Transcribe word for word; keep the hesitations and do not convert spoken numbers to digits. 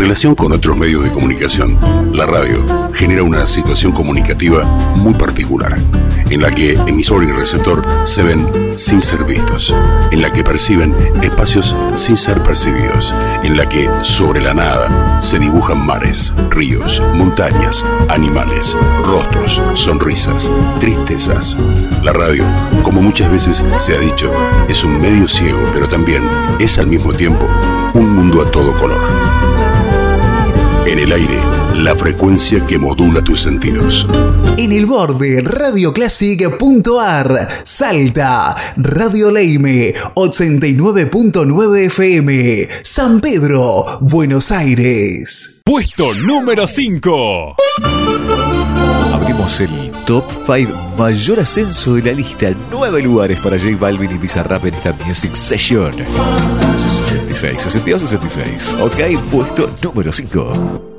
relación con otros medios de comunicación, la radio genera una situación comunicativa muy particular, en la que emisor y receptor se ven sin ser vistos, en la que perciben espacios sin ser percibidos, en la que sobre la nada se dibujan mares, ríos, montañas, animales, rostros, sonrisas, tristezas. La radio, como muchas veces se ha dicho, es un medio ciego, pero también es al mismo tiempo un mundo a todo color. En el aire, la frecuencia que modula tus sentidos. En el borde, radioclassic punto a r, Salta, Radio Leime, ochenta y nueve punto nueve F M, San Pedro, Buenos Aires. Puesto número cinco. Abrimos el Top cinco mayor ascenso de la lista. Nueve lugares para J Balvin y Bizarrap en esta Music Session. sesenta y seis, sesenta y dos, sesenta y seis. Ok, puesto número cinco.